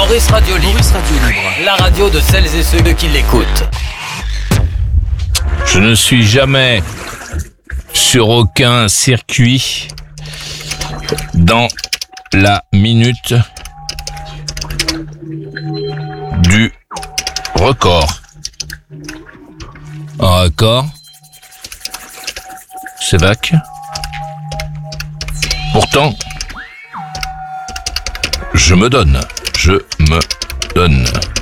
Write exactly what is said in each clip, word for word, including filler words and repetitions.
Maurice Radio Libre. Maurice Radio Libre. La radio de celles et ceux qui l'écoutent. Je ne suis jamais sur aucun circuit dans la minute du record. Un record, c'est vague. Pourtant, je me donne, je me donne.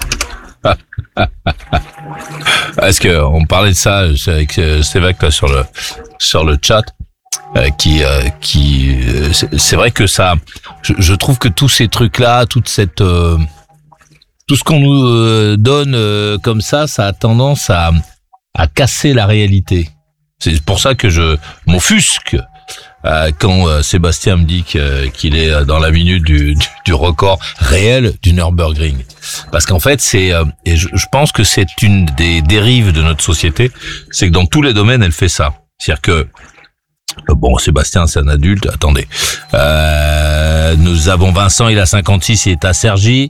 Est-ce que on parlait de ça avec Sévac là sur le sur le chat euh, qui euh, qui euh, c'est, c'est vrai que ça je, je trouve que tous ces trucs là toute cette euh, tout ce qu'on nous euh, donne euh, comme ça ça a tendance à à casser la réalité. C'est pour ça que je m'offusque euh, quand euh, Sébastien me dit que, qu'il est dans la minute du, du, du record réel du Nürburgring. Parce qu'en fait, c'est euh, et je, je pense que c'est une des dérives de notre société, c'est que dans tous les domaines, elle fait ça. C'est-à-dire que euh, bon, Sébastien, c'est un adulte. Attendez, euh, nous avons Vincent, il a cinquante-six, il est à Cergy.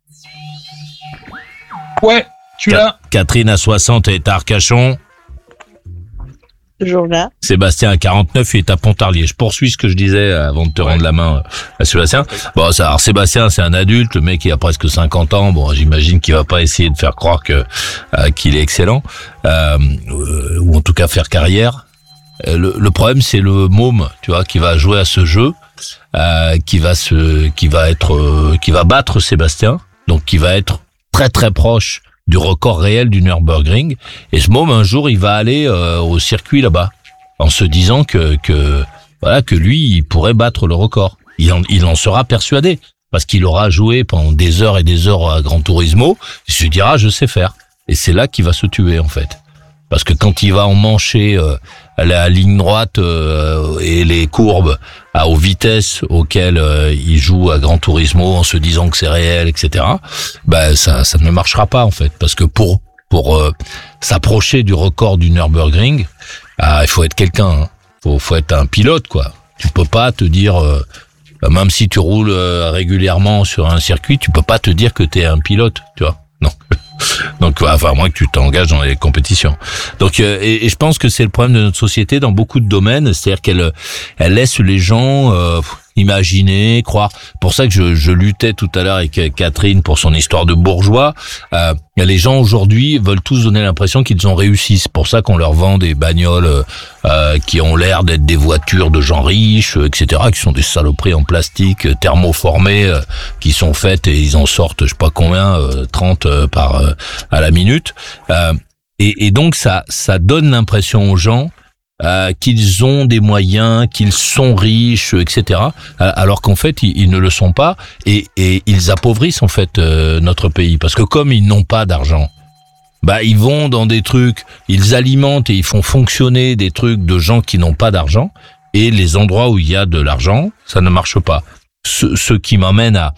Ouais, tu l'as. Catherine à soixante, elle est à Arcachon. Toujours là. Sébastien à quarante-neuf, il est à Pontarlier. Je poursuis ce que je disais avant de te ouais. rendre la main à Sébastien. Bon, ça, alors Sébastien, c'est un adulte, le mec il a presque cinquante ans. Bon, j'imagine qu'il va pas essayer de faire croire que euh, qu'il est excellent, euh, ou en tout cas faire carrière. Le, le problème, c'est le môme, tu vois, qui va jouer à ce jeu, euh, qui va se, qui va être, euh, qui va battre Sébastien, donc qui va être très très proche du record réel du Nürburgring. Et ce môme, un jour, il va aller euh, au circuit là-bas, en se disant que que voilà que lui, il pourrait battre le record. Il en, il en sera persuadé, parce qu'il aura joué pendant des heures et des heures à Gran Turismo. Il se dira, je sais faire. Et c'est là qu'il va se tuer, en fait. Parce que quand il va emmancher euh, la ligne droite euh, et les courbes à aux vitesses auxquelles euh, il joue à Gran Turismo en se disant que c'est réel, et cetera. Ben ça, ça ne marchera pas en fait, parce que pour pour euh, s'approcher du record du Nürburgring, ah, il faut être quelqu'un, hein. faut faut être un pilote quoi. Tu peux pas te dire, euh, même si tu roules euh, régulièrement sur un circuit, tu peux pas te dire que t'es un pilote, tu vois. Non. Donc, enfin, à moins que tu t'engages dans les compétitions. Donc, euh, et, et je pense que c'est le problème de notre société dans beaucoup de domaines, c'est-à-dire qu'elle, elle laisse les gens euh, imaginer, croire. Pour ça que je, je luttais tout à l'heure avec Catherine pour son histoire de bourgeois. Euh, les gens aujourd'hui veulent tous donner l'impression qu'ils ont réussi. C'est pour ça qu'on leur vend des bagnoles euh, qui ont l'air d'être des voitures de gens riches, et cetera, qui sont des saloperies en plastique thermoformées, euh, qui sont faites et ils en sortent, je sais pas combien, euh, trente euh, par euh, à la minute. Euh, et, et donc ça, ça donne l'impression aux gens Euh, qu'ils ont des moyens, qu'ils sont riches, et cetera. Euh, alors qu'en fait, ils, ils ne le sont pas, et, et ils appauvrissent en fait euh, notre pays, parce que comme ils n'ont pas d'argent, bah ils vont dans des trucs, ils alimentent et ils font fonctionner des trucs de gens qui n'ont pas d'argent, et les endroits où il y a de l'argent, ça ne marche pas. Ce, ce qui m'amène à,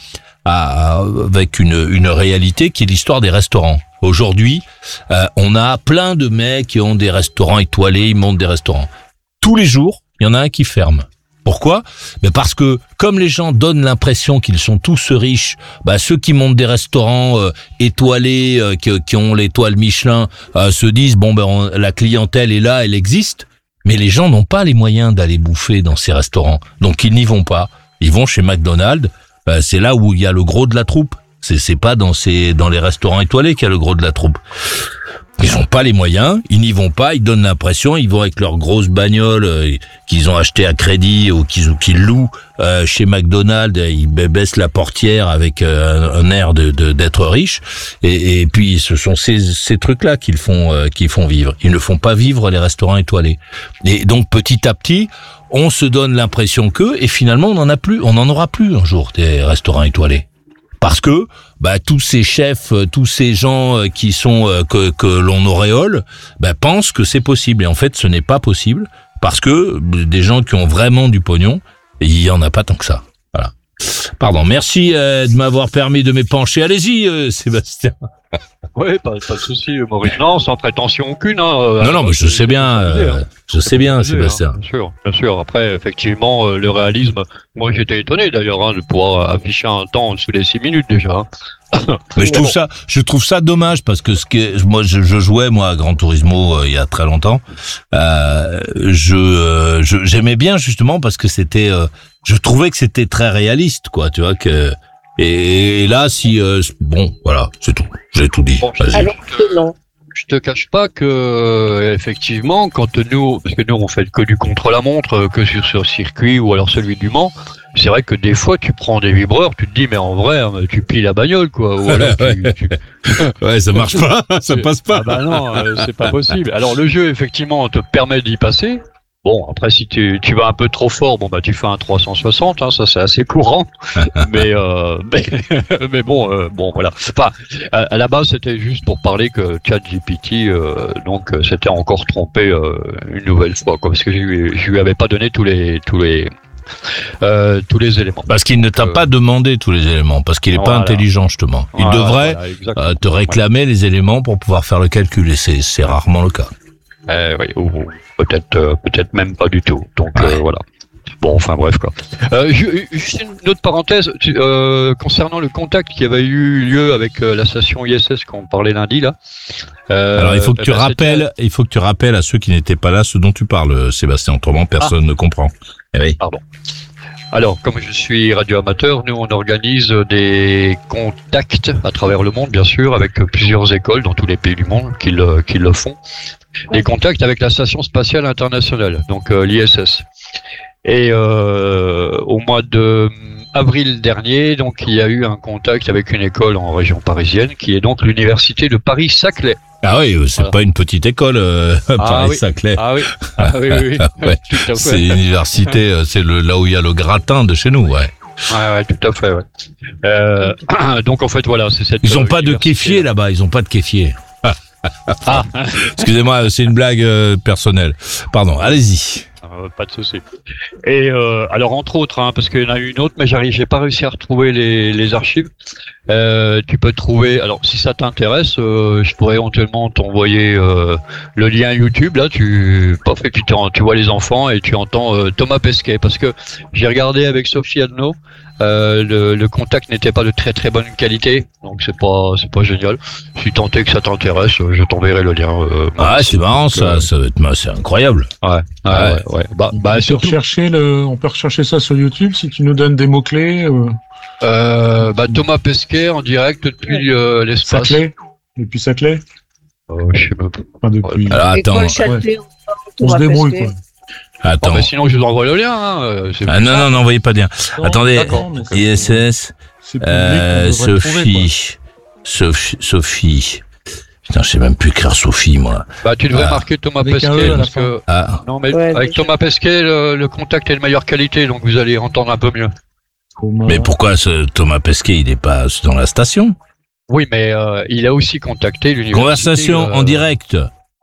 à avec une, une réalité qui est l'histoire des restaurants. Aujourd'hui, euh, on a plein de mecs qui ont des restaurants étoilés, ils montent des restaurants. Tous les jours, il y en a un qui ferme. Pourquoi ? Mais parce que comme les gens donnent l'impression qu'ils sont tous riches, bah ceux qui montent des restaurants euh, étoilés, euh, qui, qui ont l'étoile Michelin, euh, se disent bon ben on, la clientèle est là, elle existe. Mais les gens n'ont pas les moyens d'aller bouffer dans ces restaurants, donc ils n'y vont pas. Ils vont chez McDonald's. Euh, c'est là où il y a le gros de la troupe. C'est, c'est pas dans ces, dans les restaurants étoilés qu'il y a le gros de la troupe. Ils ont pas les moyens, ils n'y vont pas, ils donnent l'impression, ils vont avec leurs grosses bagnoles euh, qu'ils ont achetées à crédit ou qu'ils, qu'ils louent euh, chez McDonald's, ils baissent la portière avec euh, un air de, de d'être riche. Et, et puis ce sont ces, ces trucs-là qu'ils font, euh, qu'ils font vivre. Ils ne font pas vivre les restaurants étoilés. Et donc petit à petit, on se donne l'impression que, et finalement on en a plus, on en aura plus un jour des restaurants étoilés. Parce que bah tous ces chefs, tous ces gens qui sont que que l'on auréole, bah pensent que c'est possible, et en fait ce n'est pas possible, parce que des gens qui ont vraiment du pognon, il y en a pas tant que ça. Voilà. Pardon, merci euh, de m'avoir permis de m'épancher. Allez-y, euh, Sébastien. Oui, pas, pas de souci, Maurice. Non, sans prétention aucune. Hein. Non, non, mais je sais bien, euh, je sais bien, Sébastien. Hein, bien sûr, bien sûr. Après, effectivement, euh, le réalisme. Moi, j'étais étonné d'ailleurs hein, de pouvoir afficher un temps sous les six minutes déjà. Hein. Mais je trouve ça, je trouve ça dommage parce que ce que moi je, je jouais moi à Gran Turismo euh, il y a très longtemps. Euh, je, euh, je j'aimais bien justement parce que c'était, euh, je trouvais que c'était très réaliste quoi, tu vois que. Et, et là si euh, bon voilà c'est tout, j'ai tout dit. Bon, Vas-y. Alors que non. Je te cache pas que euh, effectivement, quand nous, parce que nous on fait que du contre-la-montre, euh, que sur ce circuit ou alors celui du Mans, c'est vrai que des fois tu prends des vibreurs, tu te dis mais en vrai hein, tu plies la bagnole quoi, ou alors tu, tu... Ouais, ça marche pas, ça passe pas. Ah bah non, euh, c'est pas possible. Alors le jeu effectivement te permet d'y passer. Bon, après, si tu, tu vas un peu trop fort, bon, bah, tu fais un trois cent soixante, hein, ça, c'est assez courant. mais, euh, mais, mais bon, euh, bon, voilà. Enfin, à, à la base, c'était juste pour parler que ChatGPT, euh, donc, euh, s'était encore trompé, euh, une nouvelle fois, quoi, parce que je lui, je lui avais pas donné tous les, tous les, euh, tous les éléments. Parce qu'il ne t'a euh, pas demandé tous les éléments, parce qu'il est voilà. pas intelligent, justement. Il Voilà, devrait voilà, exactement. euh, te réclamer les éléments pour pouvoir faire le calcul, et c'est, c'est rarement le cas. Euh, oui, ou, ou peut-être, euh, peut-être même pas du tout. Donc Ouais. euh, voilà. Bon, enfin bref quoi. Euh, ju- juste une autre parenthèse tu- euh, concernant le contact qui avait eu lieu avec euh, la station I S S qu'on parlait lundi là. Euh, Alors il faut que eh tu ben, rappelles, il faut que tu rappelles à ceux qui n'étaient pas là ce dont tu parles, Sébastien. Autrement, personne ne comprend. Eh oui. Pardon. Alors, comme je suis radioamateur, nous on organise des contacts à travers le monde, bien sûr, avec plusieurs écoles dans tous les pays du monde qui le, qui le font. Des contacts avec la Station Spatiale Internationale, donc euh, l'I S S. Et euh, au mois de avril dernier, donc il y a eu un contact avec une école en région parisienne, qui est donc l'université de Paris-Saclay. Ah oui, c'est Voilà. pas une petite école, euh, Paris-Saclay. Ah oui, ah oui, oui, oui. Ouais. Tout à fait. C'est l'université, euh, c'est le là où il y a le gratin de chez nous, ouais. Ouais, ouais, tout à fait, ouais. Euh, donc en fait, voilà, c'est cette. Ils ont euh, pas de université. kéfier là-bas, ils ont pas de kéfier. Ah, Excusez-moi, c'est une blague euh, personnelle. Pardon, allez-y. Euh, pas de souci. Et euh, alors entre autres, hein, parce qu'il y en a une autre, mais j'arrive, j'ai pas réussi à retrouver les, les archives. Euh, tu peux trouver. Alors si ça t'intéresse, euh, je pourrais éventuellement t'envoyer euh, le lien YouTube. Là, tu, parfait, tu, t'en- tu vois les enfants et tu entends euh, Thomas Pesquet, parce que j'ai regardé avec Sophie Adno. Euh, le, le contact n'était pas de très très bonne qualité, donc c'est pas c'est pas génial. Si tant est que ça t'intéresse, je t'enverrai le lien. Euh, Ah, c'est marrant, donc, ça, euh, ça va être, c'est incroyable. Ouais, ouais, Ouais. ouais, ouais. Bah, bah on, peut surtout. rechercher le, on peut rechercher ça sur YouTube si tu nous donnes des mots-clés. Euh, Euh, bah, Thomas Pesquet en direct depuis euh, l'espace. Saclay Depuis Saclay Euh, je sais même pas. Enfin, depuis... Alors attends, École Châtelet, On se débrouille, quoi. Ah, attends. bah, sinon, je vous envoie le lien. Hein. euh, c'est Ah plus non, simple. non, n'envoyez pas bien. Non, Attendez, d'accord, mais c'est- I S S, c'est public, euh, on devrait le trouver, quoi. Sophie, Sophie, Sophie. Putain, je sais même plus écrire Sophie, moi. Bah, tu devrais Ah. marquer Thomas Avec un Pesquet E à la parce fin. que. Ah, Non, mais Ouais, avec déjà. Thomas Pesquet, le, le contact est de meilleure qualité, donc vous allez entendre un peu mieux. Thomas- mais pourquoi ce Thomas Pesquet, il est pas dans la station? Oui, mais euh, il a aussi contacté l'université. Conversation euh, en direct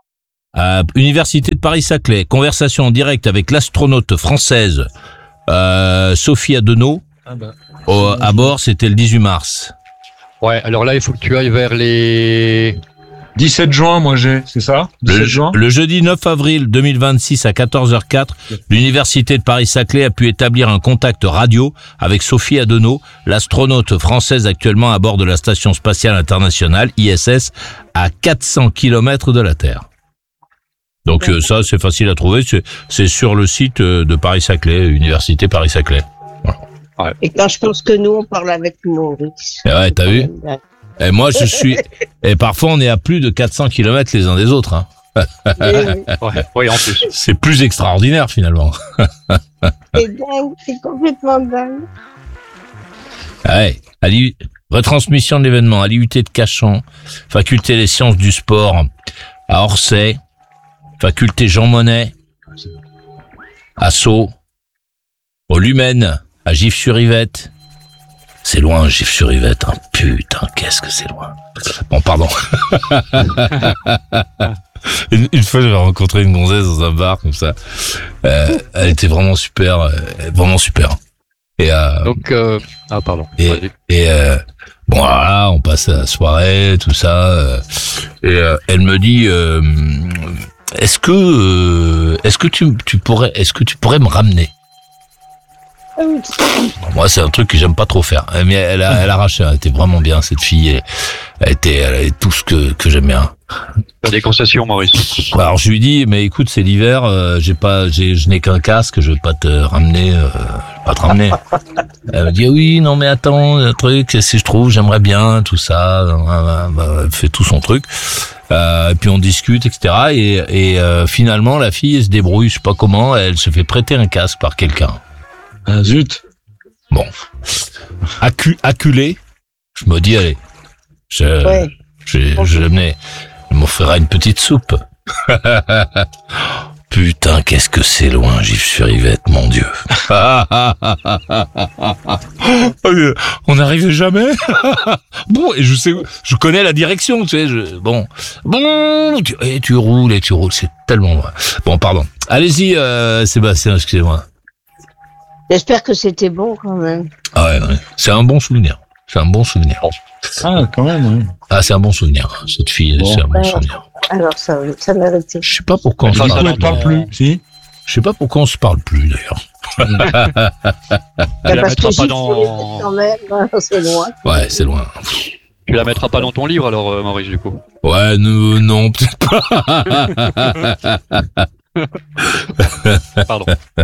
à Université de Paris-Saclay. Conversation en direct avec l'astronaute française euh, Sophie Adenau. Ah bah, Au, à bord, c'était le dix-huit mars. Ouais, alors là, il faut que tu ailles vers les. dix-sept juin, moi j'ai, c'est ça Le, dix-sept juin le jeudi neuf avril deux mille vingt-six à quatorze heures quatre, l'Université de Paris-Saclay a pu établir un contact radio avec Sophie Adenau, l'astronaute française actuellement à bord de la Station Spatiale Internationale, I S S, à quatre cents kilomètres de la Terre. Donc euh, ça, c'est facile à trouver, c'est, c'est sur le site euh, de Paris-Saclay, Université Paris-Saclay. Et quand je pense que nous, on parle avec Maurice. Et ouais, t'as vu? Et moi, je suis... Et parfois, on est à plus de quatre cents kilomètres les uns des autres. Hein. C'est Ouais, oui, en plus. C'est plus extraordinaire, finalement. dingue, c'est complètement dingue. Ouais. À l'I- Retransmission de l'événement à l'I U T de Cachan, Faculté des sciences du sport à Orsay, Faculté Jean Monnet, à Sceaux, au Lumen, à Gif-sur-Yvette. C'est loin, Gif-sur-Yvette, hein. Putain, qu'est-ce que c'est loin. Bon, pardon. une, une fois, j'avais rencontré une gonzesse dans un bar, comme ça. Euh, elle était vraiment super, euh, vraiment super. Et, euh, Donc, euh... ah, pardon. Et- Vas-y. et euh, bon, voilà, on passe la soirée, tout ça. euh, et euh, elle me dit, euh, est-ce que, euh, est-ce que tu, tu pourrais, est-ce que tu pourrais me ramener? Moi, c'est un truc que j'aime pas trop faire. Mais elle a, elle arrache, elle était vraiment bien, cette fille. Elle, elle était, elle avait tout ce que, que j'aime bien. Pas des concessions, Maurice. Alors, je lui dis, mais écoute, c'est l'hiver, euh, j'ai pas, j'ai, je n'ai qu'un casque, je vais pas te ramener, euh, je vais pas te ramener. Elle me dit, oui, non, mais attends, un truc, si je trouve, j'aimerais bien, tout ça. Elle fait tout son truc. Euh, et puis on discute, et cetera. Et, et euh, finalement, la fille, elle se débrouille, je sais pas comment, elle se fait prêter un casque par quelqu'un. Ah, zut. Bon. Accu- acculé, je me dis, allez, je, Ouais. je, je l'amenais, je m'offrirai une petite soupe. Putain, qu'est-ce que c'est loin, Gif-sur-Yvette, mon Dieu. On n'arrivait jamais. Bon, et je sais, je connais la direction, tu sais, je, bon, bon, tu, et tu roules, et tu roules, c'est tellement loin. Bon, pardon. Allez-y, euh, Sébastien, excusez-moi. J'espère que c'était bon quand même. Ah ouais, ouais. C'est un bon souvenir. C'est un bon souvenir. Ah, quand même, oui. Ah, c'est un bon souvenir. Cette fille, Bon. c'est un bon Ouais. souvenir. Alors ça, ça méritait. Je sais pas pourquoi on se Ça, Du ça coup, parle. elle parle plus, si. Je sais pas pourquoi on se parle plus, d'ailleurs. Bah, Tu la parce que mettras j'y pas suis dans, quand même, hein, c'est loin. Ouais, c'est loin. tu la mettras pas dans ton livre alors, euh, Maurice, du coup. Ouais, non, non, peut-être pas. Pardon.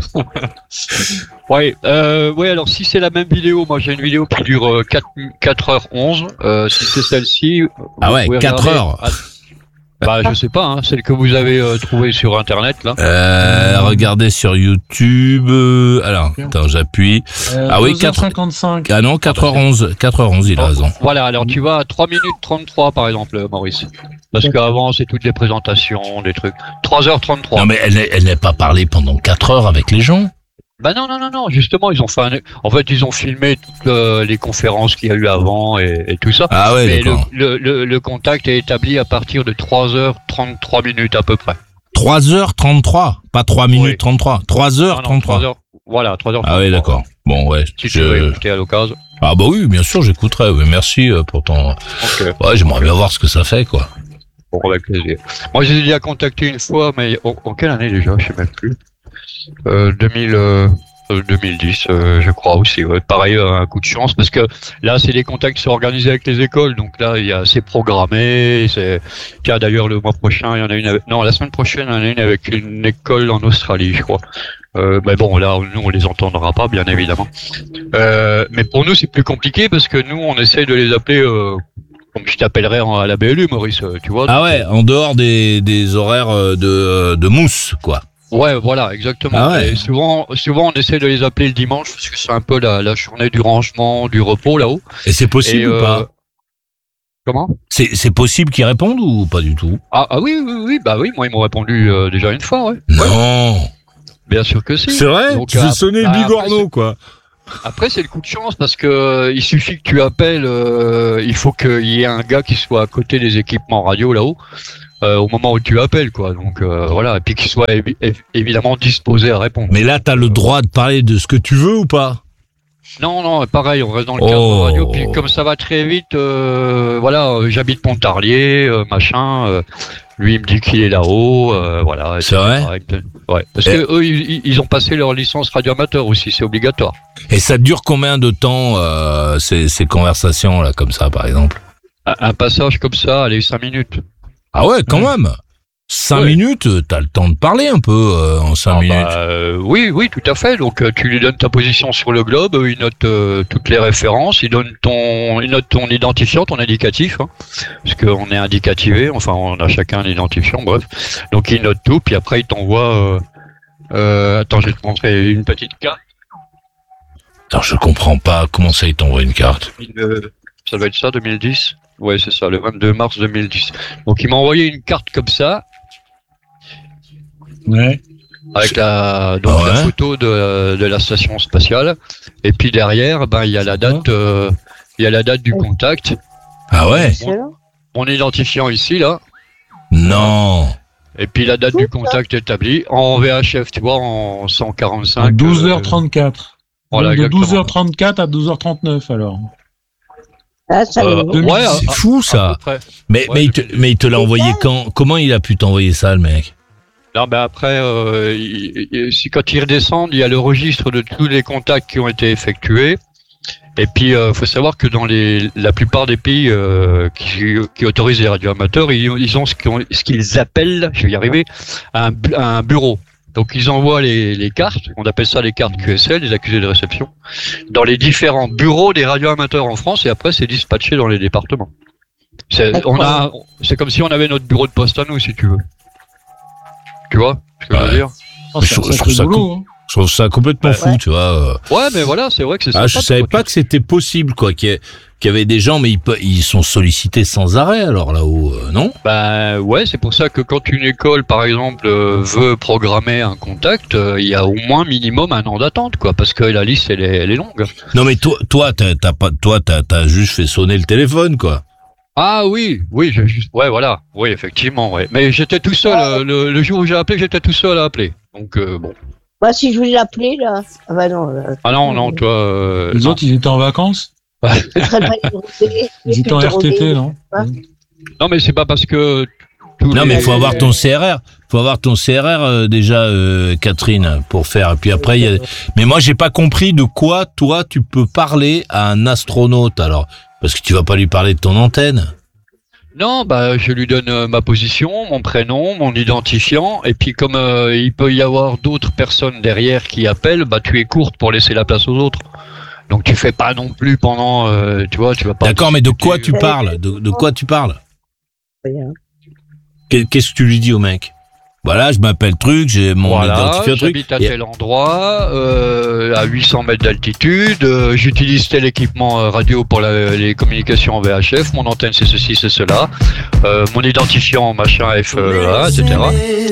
ouais, euh, ouais, alors si c'est la même vidéo, moi j'ai une vidéo qui dure euh, quatre heures onze. Euh, si c'est celle-ci. vous Ah ouais, pouvez quatre regarder. heures. Ah, bah, je sais pas, hein, celle que vous avez euh, trouvée sur internet là. Euh, regardez sur YouTube. euh, Alors, attends, j'appuie. Euh, Ah oui, deux heures cinquante-cinq. Ah non, quatre heures onze. quatre heures onze, il a raison. Voilà, alors tu vas à trois minutes trente-trois par exemple, euh, Maurice. Parce qu'avant c'est toutes les présentations, des trucs. trois heures trente-trois. Non, mais elle n'est- elle n'est pas parlé pendant quatre heures avec les gens. Bah non, non, non, non, justement, ils ont fait un... En fait, ils ont filmé toutes euh, les conférences qu'il y a eu avant et, et tout ça. Ah ouais, Mais le, d'accord. le, le, le contact est établi à partir de trois heures trente-trois minutes à peu près. trois heures trente-trois. Pas trois minutes Oui. trente-trois. trois heures Ah non, trente-trois. trois heures, voilà, trois heures Ah oui, d'accord. Bon, ouais. Si tu veux Je... écouter à l'occasion. Ah bah oui, bien sûr, j'écouterai. Oui, merci euh, pour ton... Ok, Ouais, j'aimerais bien voir ce que ça fait, quoi. bon, avec plaisir. Moi, j'ai déjà contacté une fois, mais en, en quelle année déjà? Je sais même plus. Euh, deux mille... Euh... euh, deux mille dix, euh, je crois aussi. Ouais. Pareil, euh, un coup de chance parce que là, c'est des contacts qui sont organisés avec les écoles. Donc là, il y a c'est programmé. C'est tiens d'ailleurs le mois prochain, il y en a une. Avec... Non, la semaine prochaine, il y en a une avec une école en Australie, je crois. Euh, mais bon, là, nous, on les entendra pas, bien évidemment. Euh, mais pour nous, c'est plus compliqué parce que nous, on essaye de les appeler. Euh, comme je t'appellerais en- à la B L U, Maurice, euh, tu vois. Ah ouais, en dehors des, des horaires euh, de, de mousse, quoi. Ouais, voilà, exactement. Ah ouais. Et souvent, souvent, on essaie de les appeler le dimanche parce que c'est un peu la, la journée du rangement, du repos là-haut. Et c'est possible Et, ou euh, pas? Comment? C'est, c'est possible qu'ils répondent ou pas du tout? Ah, ah oui, oui, oui, bah oui, moi ils m'ont répondu euh, déjà une fois, ouais. Non. Bien sûr que si. C'est vrai? Donc, Tu fais euh, sonner bah, le bigorneau, après, quoi. Après, c'est le coup de chance parce que euh, il suffit que tu appelles, euh, il faut qu'il y ait un gars qui soit à côté des équipements radio là-haut euh, au moment où tu appelles, quoi. Donc euh, voilà, et puis qu'il soit évi- évi- évidemment disposé à répondre. Mais là, t'as le droit de parler de ce que tu veux ou pas? Non, non, pareil, on reste dans le cadre Oh. radio. Puis comme ça va très vite, euh, voilà, euh, j'habite Pontarlier, euh, machin. euh, lui, il me dit qu'il est là-haut, euh, voilà. C'est et vrai pareil. Ouais, parce Et- que eux, ils, ils ont passé leur licence radio-amateur aussi, c'est obligatoire. Et ça dure combien de temps, euh, ces, ces conversations, là, comme ça, par exemple? Un, un passage comme ça, allez, cinq minutes. Ah ouais, quand même. Cinq Ouais. minutes, t'as le temps de parler un peu euh, en cinq Ah minutes. bah, euh, oui, oui, tout à fait. Donc, euh, tu lui donnes ta position sur le globe, eux, ils notent euh, toutes les références, ils donnent ton, ils notent ton identifiant, ton indicatif, hein, parce qu'on est indicativé. Enfin, on a chacun un identifiant, bref. Donc, ils notent tout, puis après, ils t'envoient. Euh, euh, attends, je vais te montrer une petite carte. Attends, je comprends pas. Comment ça, il t'envoie une carte? Euh, ça doit être ça, deux mille dix. Ouais, c'est ça, le vingt-deux mars deux mille dix. Donc, il m'a envoyé une carte comme ça, Ouais. avec la, donc Ah ouais. la photo de, de la station spatiale. Et puis derrière, ben, il y a la date, euh, il y a la date du contact. Ah ouais? Excellent. Mon identifiant ici, là. Non. Et puis la date du contact établie en V H F, tu vois, en cent quarante-cinq. À douze heures euh, trente-quatre. voilà, Donc de exactement. douze heures trente-quatre à douze heures trente-neuf, alors. Ah, ça Euh, me- ouais, C'est à- fou, à ça. peu près. Mais, Ouais, mais, il te, depuis- mais il te l'a envoyé quand? Comment il a pu t'envoyer ça, le mec? Non, ben après, euh, il, il, si quand ils redescendent, il y a le registre de tous les contacts qui ont été effectués. Et puis, il euh, faut savoir que dans les, la plupart des pays euh, qui, qui autorisent les radioamateurs, ils, ils ont ce qu'ils, ce qu'ils appellent, je vais y arriver, un, un bureau. Donc, ils envoient les, les cartes, on appelle ça les cartes Q S L, les accusés de réception, dans les différents bureaux des radioamateurs en France, et après, c'est dispatché dans les départements. C'est, on a, c'est comme si on avait notre bureau de poste à nous, si tu veux. Tu vois ce que ouais. je veux dire? Oh, je, je, trouve ça boulot, hein. Je trouve ça complètement ouais. fou, tu vois. Ouais, mais voilà, c'est vrai que c'est ça. Ah, je savais pas que c'était possible, quoi, qu'il y, ait, qu'il y avait des gens, mais ils, ils sont sollicités sans arrêt, alors là-haut, euh, non? Ben ouais, c'est pour ça que quand une école, par exemple, euh, veut programmer un contact, euh, il y a au moins minimum un an d'attente, quoi, parce que la liste, elle est, elle est longue. Non, mais toi, toi, t'as, t'as pas, toi, t'as, t'as juste fait sonner le téléphone, quoi. Ah oui, oui, j'ai juste, ouais, voilà, oui, effectivement, ouais. Mais j'étais tout seul, euh, le, le jour où j'ai appelé, j'étais tout seul à appeler, donc euh, bon. Bah, si je voulais l'appeler, là. Ah, bah non. Là. Ah non, non, toi. Euh, Les non. autres, ils étaient en vacances? Ils étaient en R T T, non? Non, mais c'est pas parce que. Non, les... mais il faut avoir ton C R R. Faut avoir ton C R R euh, déjà, euh, Catherine, pour faire. Et puis après, il y a. Mais moi, j'ai pas compris de quoi, toi, tu peux parler à un astronaute, alors. Parce que tu vas pas lui parler de ton antenne. Non, bah je lui donne euh, ma position, mon prénom, mon identifiant, et puis comme euh, il peut y avoir d'autres personnes derrière qui appellent, bah tu es courte pour laisser la place aux autres. Donc tu fais pas non plus pendant, euh, tu vois, tu vas pas. D'accord, mais de quoi tu parles? De, de quoi tu parles? Rien. Qu'est-ce que tu lui dis au mec? Voilà, je m'appelle truc, j'ai mon voilà, identifiant truc. J'habite à tel endroit, euh, à huit cents mètres d'altitude. Euh, j'utilise tel équipement euh, radio pour la, les communications en V H F. Mon antenne c'est ceci, c'est cela. Euh, mon identifiant machin F un, et cetera.